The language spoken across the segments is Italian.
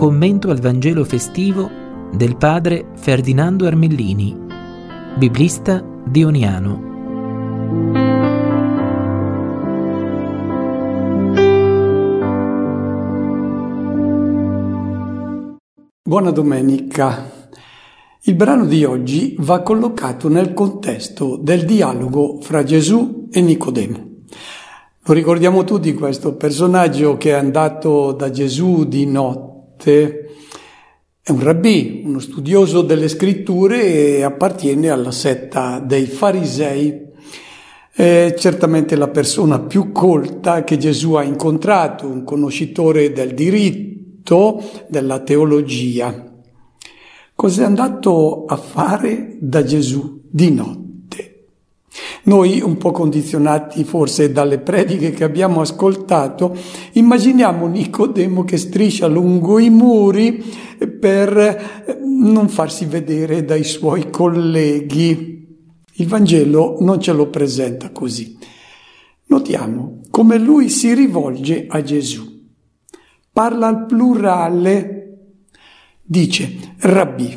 commento al Vangelo festivo del padre Ferdinando Armellini, biblista dioniano. Buona domenica. Il brano di oggi va collocato nel contesto del dialogo fra Gesù e Nicodemo. Lo ricordiamo tutti questo personaggio che è andato da Gesù di notte. È un rabbì, uno studioso delle scritture e appartiene alla setta dei farisei. È certamente la persona più colta che Gesù ha incontrato, un conoscitore del diritto, della teologia. Cos'è andato a fare da Gesù di notte? Noi, un po' condizionati forse dalle prediche che abbiamo ascoltato, immaginiamo Nicodemo che striscia lungo i muri per non farsi vedere dai suoi colleghi. Il Vangelo non ce lo presenta così. Notiamo come lui si rivolge a Gesù. Parla al plurale, dice: Rabbì,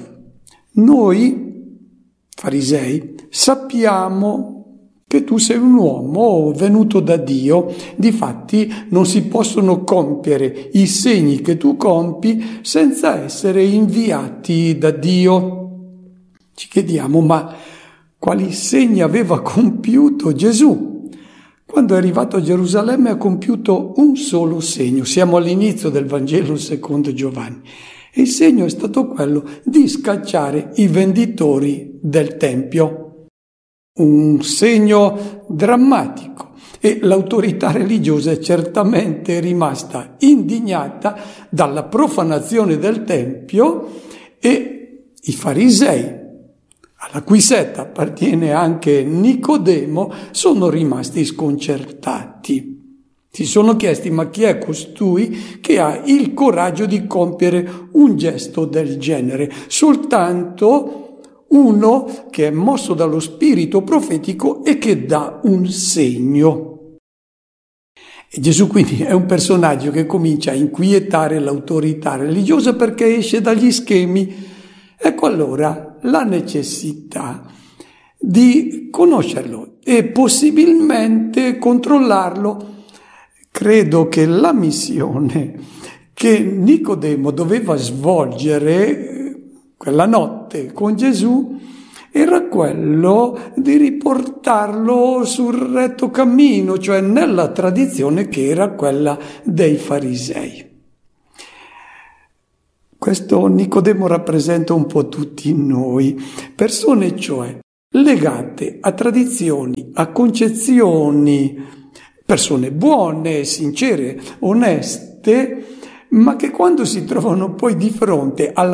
noi, farisei, sappiamo che tu sei un uomo venuto da Dio, difatti non si possono compiere i segni che tu compi senza essere inviati da Dio. Ci chiediamo, ma quali segni aveva compiuto Gesù? Quando è arrivato a Gerusalemme ha compiuto un solo segno. Siamo all'inizio del Vangelo secondo Giovanni. E il segno è stato quello di scacciare i venditori del Tempio. Un segno drammatico. E l'autorità religiosa è certamente rimasta indignata dalla profanazione del Tempio e i farisei, alla cui setta appartiene anche Nicodemo, sono rimasti sconcertati. Si sono chiesti: ma chi è costui che ha il coraggio di compiere un gesto del genere? Soltanto uno che è mosso dallo spirito profetico e che dà un segno. E Gesù quindi è un personaggio che comincia a inquietare l'autorità religiosa perché esce dagli schemi. Ecco allora la necessità di conoscerlo e possibilmente controllarlo. Credo che la missione che Nicodemo doveva svolgere quella notte con Gesù era quello di riportarlo sul retto cammino, cioè nella tradizione che era quella dei farisei. Questo Nicodemo rappresenta un po' tutti noi, persone cioè legate a tradizioni, a concezioni, persone buone, sincere, oneste, ma che quando si trovano poi di fronte alla